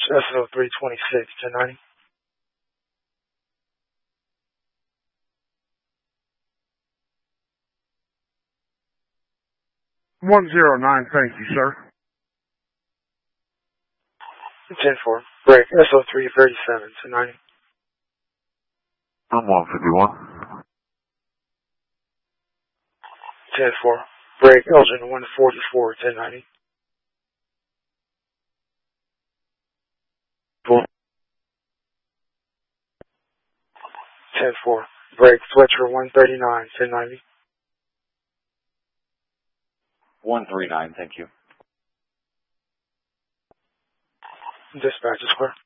SO 326, 1090. 109, thank you, sir. 10-4. Break SO 337, 1090. I'm 151. 10-4. Break Elgin 144, 1090. Full. 10-4. Break Fletcher 139, 1090. 139, thank you. Dispatch is clear.